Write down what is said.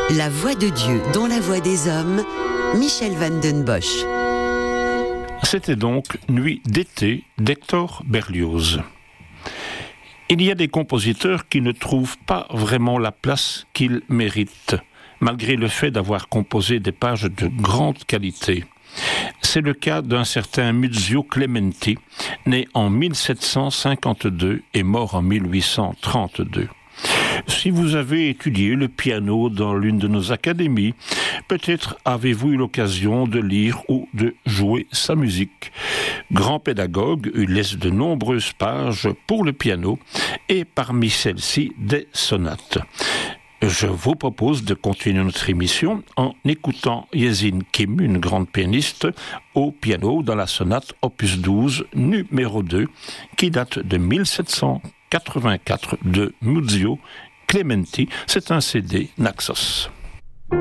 La voix de Dieu dans la voix des hommes, Michel van den Bosch. C'était donc Nuit d'été d'Hector Berlioz. Il y a des compositeurs qui ne trouvent pas vraiment la place qu'ils méritent, malgré le fait d'avoir composé des pages de grande qualité. C'est le cas d'un certain Muzio Clementi, né en 1752 et mort en 1832. Si vous avez étudié le piano dans l'une de nos académies, peut-être avez-vous eu l'occasion de lire ou de jouer sa musique. Grand pédagogue, il laisse de nombreuses pages pour le piano et parmi celles-ci des sonates. Je vous propose de continuer notre émission en écoutant Yezin Kim, une grande pianiste, au piano dans la sonate opus 12 numéro 2 qui date de 1784 de Muzio Clementi. C'est un CD Naxos.